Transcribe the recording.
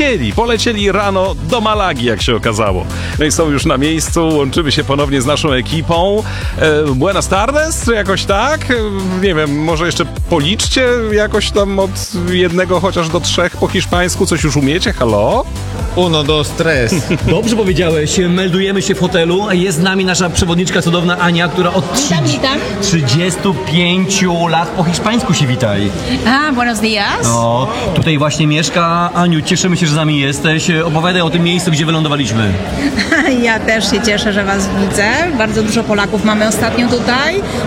polecieli rano do Malagi, jak się okazało. No i są już na miejscu, łączymy się ponownie z naszą ekipą. Buenas tardes, czy jakoś tak? Nie wiem, może jeszcze policzcie jakoś tam od 1 chociaż do 3 po hiszpańsku, coś już umiecie? Halo? 1, 2, 3. Dobrze powiedziałeś, meldujemy się w hotelu. Jest z nami nasza przewodniczka cudowna Ania, która od Witam. 35 lat po hiszpańsku się witaj. Buenos días. No, tutaj właśnie mieszka. Aniu, cieszymy się, że z nami jesteś. Opowiadaj o tym miejscu, gdzie wylądowaliśmy. Ja też się cieszę, że Was widzę. Bardzo dużo Polaków mamy ostatnio tutaj.